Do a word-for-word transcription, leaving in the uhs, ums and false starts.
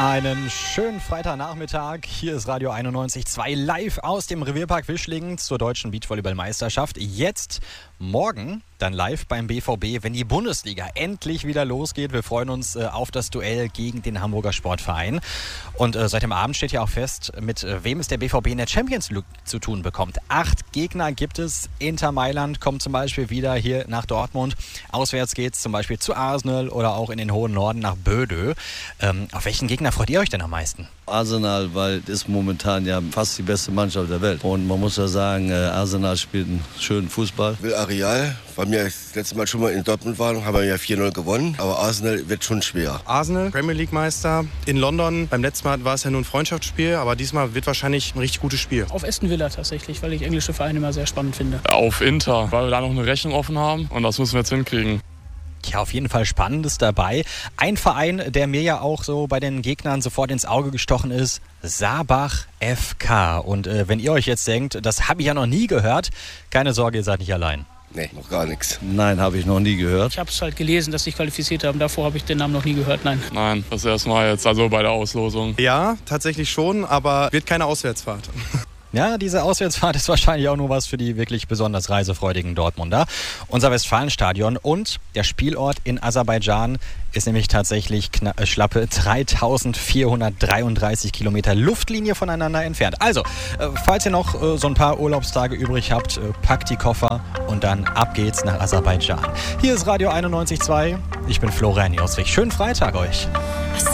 Einen schönen Freitagnachmittag. Hier ist Radio einundneunzig Komma zwei live aus dem Revierpark Wischlingen zur deutschen Beachvolleyball-Meisterschaft. Jetzt morgen dann live beim B V B, wenn die Bundesliga endlich wieder losgeht. Wir freuen uns äh, auf das Duell gegen den Hamburger Sportverein. Und äh, seit dem Abend steht ja auch fest, mit äh, wem es der B V B in der Champions League zu tun bekommt. Acht Gegner gibt es. Inter Mailand kommt zum Beispiel wieder hier nach Dortmund. Auswärts geht es zum Beispiel zu Arsenal oder auch in den hohen Norden nach Bödö. Ähm, auf welchen Gegner freut ihr euch denn am meisten? Arsenal, weil das ist momentan ja fast die beste Mannschaft der Welt. Und man muss ja sagen, Arsenal spielt einen schönen Fußball. Villarreal, weil wir das letzte Mal schon mal in Dortmund waren, haben wir ja vier null gewonnen. Aber Arsenal wird schon schwer. Arsenal, Premier League Meister in London. Beim letzten Mal war es ja nur ein Freundschaftsspiel, aber diesmal wird wahrscheinlich ein richtig gutes Spiel. Auf Aston Villa tatsächlich, weil ich englische Vereine immer sehr spannend finde. Auf Inter, weil wir da noch eine Rechnung offen haben und das müssen wir jetzt hinkriegen. Ja, auf jeden Fall Spannendes dabei. Ein Verein, der mir ja auch so bei den Gegnern sofort ins Auge gestochen ist, Saarbach F K. Und äh, wenn ihr euch jetzt denkt, das habe ich ja noch nie gehört, keine Sorge, ihr seid nicht allein. Nee, noch gar nichts. Nein, habe ich noch nie gehört. Ich habe es halt gelesen, dass sie sich qualifiziert haben. Davor habe ich den Namen noch nie gehört, nein. Nein, das erste Mal jetzt, also bei der Auslosung. Ja, tatsächlich schon, aber wird keine Auswärtsfahrt. Ja, diese Auswärtsfahrt ist wahrscheinlich auch nur was für die wirklich besonders reisefreudigen Dortmunder. Unser Westfalenstadion und der Spielort in Aserbaidschan ist nämlich tatsächlich kna- äh, schlappe dreitausendvierhundertdreiunddreißig Kilometer Luftlinie voneinander entfernt. Also, äh, falls ihr noch äh, so ein paar Urlaubstage übrig habt, äh, packt die Koffer und dann ab geht's nach Aserbaidschan. Hier ist Radio einundneunzig Komma zwei. Ich bin Florian Joswig. Schönen Freitag euch.